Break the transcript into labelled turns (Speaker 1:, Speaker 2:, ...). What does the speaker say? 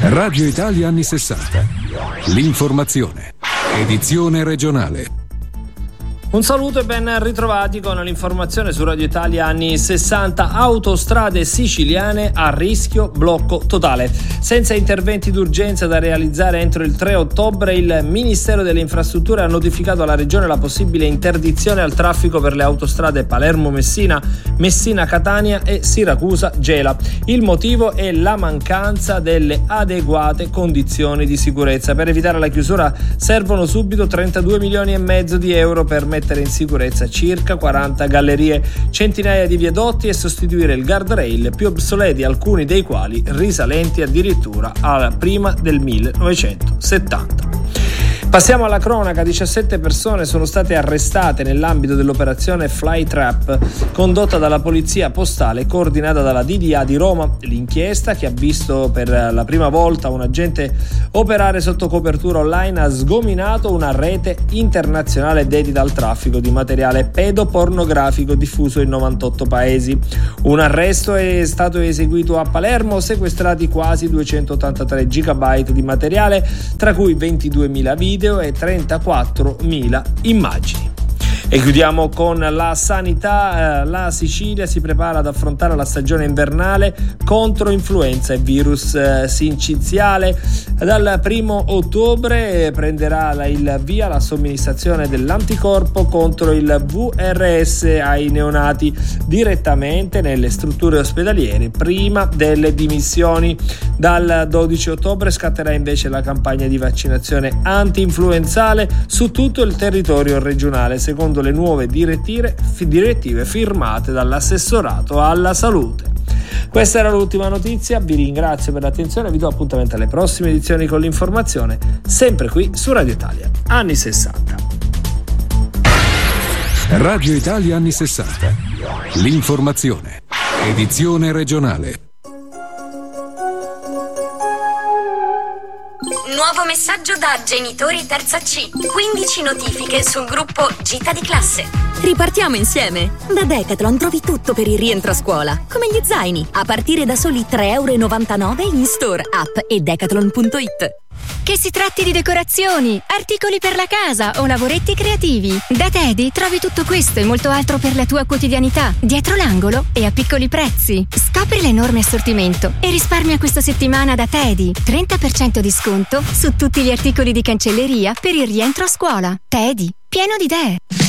Speaker 1: Radio Italia anni 60. L'informazione. Edizione regionale.
Speaker 2: Un saluto e ben ritrovati con l'informazione su Radio Italia anni 60. Autostrade siciliane a rischio blocco totale. Senza interventi d'urgenza da realizzare entro il 3 ottobre, il Ministero delle Infrastrutture ha notificato alla Regione la possibile interdizione al traffico per le autostrade Palermo-Messina, Messina-Catania e Siracusa-Gela. Il motivo è la mancanza delle adeguate condizioni di sicurezza. Per evitare la chiusura servono subito 32 milioni e mezzo di euro per mettere in sicurezza circa 40 gallerie, centinaia di viadotti e sostituire il guardrail, più obsoleti alcuni dei quali risalenti addirittura alla prima del 1970. Passiamo alla cronaca. 17 persone sono state arrestate nell'ambito dell'operazione Flytrap condotta dalla polizia postale e coordinata dalla DDA di Roma. L'inchiesta, che ha visto per la prima volta un agente operare sotto copertura online, ha sgominato una rete internazionale dedita al traffico di materiale pedopornografico diffuso in 98 paesi. Un arresto è stato eseguito a Palermo, sequestrati quasi 283 gigabyte di materiale, tra cui 22.000 video e 34.000 immagini. E chiudiamo con la sanità. La Sicilia si prepara ad affrontare la stagione invernale contro influenza e virus sinciziale. Dal 1 ottobre prenderà il via la somministrazione dell'anticorpo contro il VRS ai neonati direttamente nelle strutture ospedaliere prima delle dimissioni. Dal 12 ottobre scatterà invece la campagna di vaccinazione anti-influenzale su tutto il territorio regionale, secondo le nuove direttive firmate dall'assessorato alla salute. Questa era l'ultima notizia, vi ringrazio per l'attenzione e vi do appuntamento alle prossime edizioni con l'informazione, sempre qui su Radio Italia anni 60.
Speaker 1: Radio Italia anni 60. L'informazione. Edizione regionale.
Speaker 3: Nuovo messaggio da genitori terza C. 15 notifiche sul gruppo Gita di classe.
Speaker 4: Ripartiamo insieme! Da Decathlon trovi tutto per il rientro a scuola, come gli zaini, a partire da soli €3,99 in store, app e decathlon.it.
Speaker 5: Che si tratti di decorazioni, articoli per la casa o lavoretti creativi, da Teddy trovi tutto questo e molto altro per la tua quotidianità, dietro l'angolo e a piccoli prezzi. Scopri l'enorme assortimento e risparmia questa settimana da Teddy. 30% di sconto su tutti gli articoli di cancelleria per il rientro a scuola. Teddy, pieno di idee.